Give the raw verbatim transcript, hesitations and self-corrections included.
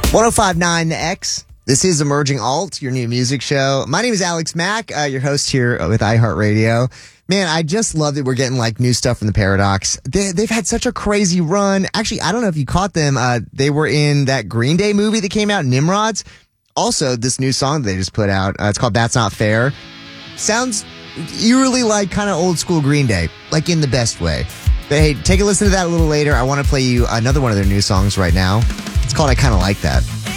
one oh five point nine The X. This is Emerging Alt, your new music show. My name is Alex Mack, uh, your host here with iHeartRadio. Man, I just love that we're getting like new stuff from the Paradox. They, they've had such a crazy run. Actually, I don't know if you caught them. Uh, they were in that Green Day movie that came out, Nimrods. Also, this new song they just put out, uh, it's called That's Not Fair. Sounds eerily like kind of old school Green Day, like in the best way. But hey, take a listen to that a little later. I want to play you another one of their new songs right now. It's called I Kinda Like That.